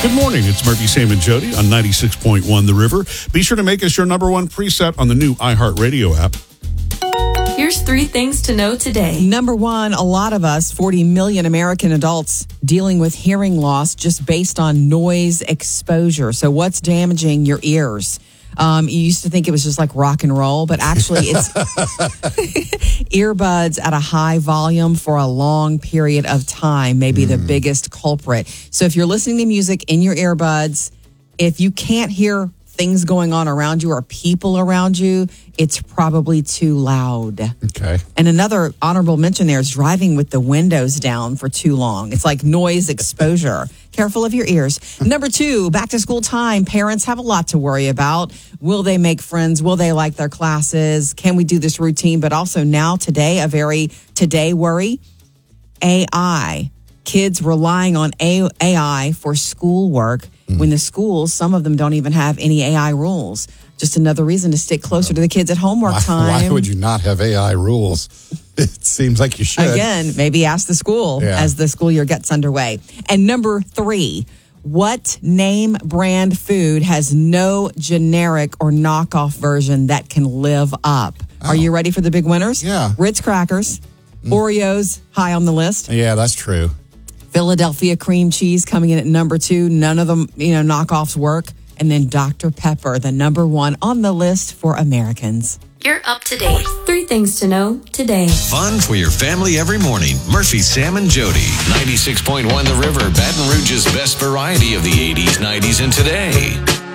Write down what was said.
Good morning. It's Murphy, Sam, and Jody on 96.1 The River. Be sure to make us your number one preset on the new iHeartRadio app. Here's 3 things to know today. Number one, a lot of us, 40 million American adults, dealing with hearing loss just based on noise exposure. So what's damaging your ears? You used to think it was just like rock and roll, but actually it's earbuds at a high volume for a long period of time may be the biggest culprit. So if you're listening to music in your earbuds, if you can't hear things going on around you or people around you, it's probably too loud. Okay. And another honorable mention there is driving with the windows down for too long. It's like noise exposure. Careful of your ears. Number 2, back to school time. Parents have a lot to worry about. Will they make friends? Will they like their classes? Can we do this routine? But also now, today, a very today worry. AI. Kids relying on AI for schoolwork when the schools, some of them don't even have any AI rules. Just another reason to stick closer to the kids at homework time. Why would you not have AI rules? It seems like you should. Again, maybe ask the school as the school year gets underway. And number 3, what name brand food has no generic or knockoff version that can live up? Are you ready for the big winners? Yeah. Ritz crackers, Oreos, high on the list. Yeah, that's true. Philadelphia cream cheese coming in at number 2. None of them, knockoffs work. And then Dr. Pepper, the number 1 on the list for Americans. You're up to date. 3 things to know today. Fun for your family every morning. Murphy, Sam, and Jody. 96.1 The River, Baton Rouge's best variety of the 80s, 90s, and today.